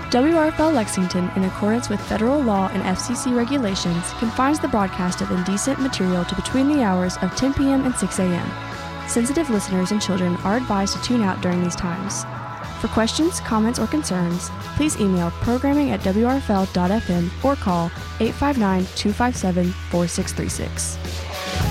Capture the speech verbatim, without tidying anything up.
W R F L Lexington, in accordance with federal law and F C C regulations, confines the broadcast of indecent material to between the hours of ten p.m. and six a.m. Sensitive listeners and children are advised to tune out during these times. For questions, comments, or concerns, please email programming at w r f l dot f m or call eight five nine, two five seven, four six three six.